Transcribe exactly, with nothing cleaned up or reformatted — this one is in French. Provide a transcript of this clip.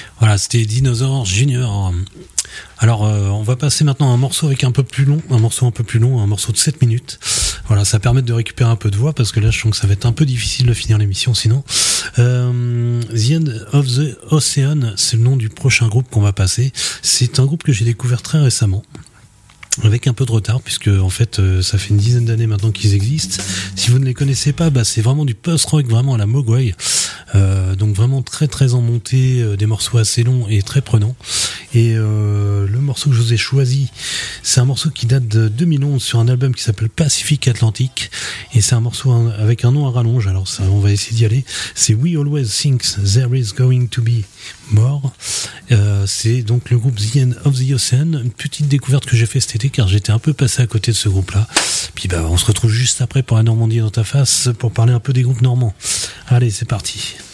Voilà, c'était Dinosaur Junior. Alors, euh, on va passer maintenant à un morceau avec un peu plus long, un morceau un peu plus long, un morceau de sept minutes. Voilà, ça permet de récupérer un peu de voix parce que là, je sens que ça va être un peu difficile de finir l'émission sinon. Euh, The End of the Ocean, c'est le nom du prochain groupe qu'on va passer. C'est un groupe que j'ai découvert très récemment. Avec un peu de retard, puisque en fait euh, ça fait une dizaine d'années maintenant qu'ils existent. Si vous ne les connaissez pas, bah, c'est vraiment du post-rock, vraiment à la Mogwai. Euh, donc vraiment très très en montée, euh, des morceaux assez longs et très prenants. Et euh, le morceau que je vous ai choisi, c'est un morceau qui date de deux mille onze sur un album qui s'appelle Pacific Atlantic. Et c'est un morceau avec un nom à rallonge, alors ça, on va essayer d'y aller. C'est We Always Think There Is Going to Be More. Euh, c'est donc le groupe The End of the Ocean, une petite découverte que j'ai fait cet été car j'étais un peu passé à côté de ce groupe-là. Puis bah on se retrouve juste après pour la Normandie dans ta face pour parler un peu des groupes normands. Allez, c'est parti.